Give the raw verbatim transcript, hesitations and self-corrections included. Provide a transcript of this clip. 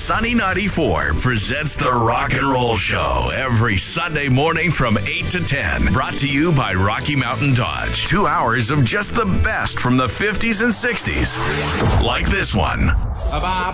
Sunny ninety-four presents the Rock and Roll Show every Sunday morning from eight to ten. Brought to you by Rocky Mountain Dodge. Two hours of just the best from the fifties and sixties. Like this one.